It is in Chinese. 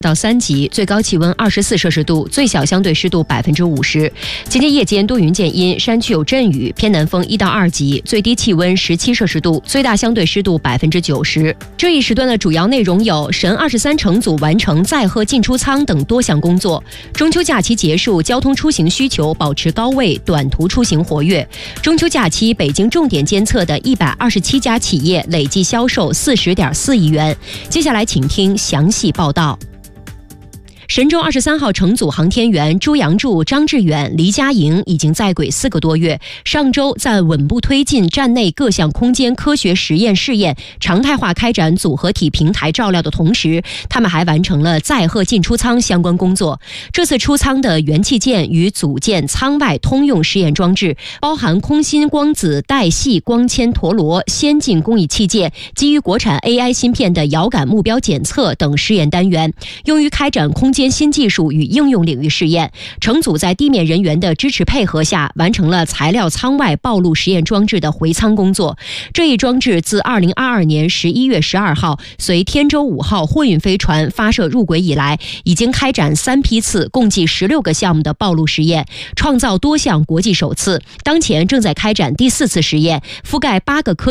到3级，最高气温24摄氏度，最小相对湿度50%。今天夜间多云见阴，山区有阵雨，偏南风1到2级，最低气温17摄氏度，最大相对湿度90%。这一时段的主要内容有：神23乘组完成载荷进出仓等多项工作；中秋假期结束，交通出行需求保持高位，短途出行活跃。中秋假期，北京重点监测的127家企业累计销售40.4亿元。接下来请听详细报道。神舟23号乘组航天员朱杨柱、张志远、黎佳莹已经在轨4个多月，上周在稳步推进站内各项空间科学实验试验，常态化开展组合体平台照料的同时，他们还完成了载荷进出舱相关工作。这次出舱的元器件与组建舱外通用试验装置，包含空心光子带系光纤陀螺、先进工艺器件、基于国产 AI 芯片的遥感目标检测等试验单元，用于开展空间新技术与应用领域试验。乘组在地面人员的支持配合下，完成了材料舱外暴露实验装置的回舱工作。这一装置自2022年11月12号随天舟5号货运飞船发射入轨以来，已经开展3批次，共计16个项目的暴露实验，创造多项国际首次。当前正在开展第4次实验，覆盖8个科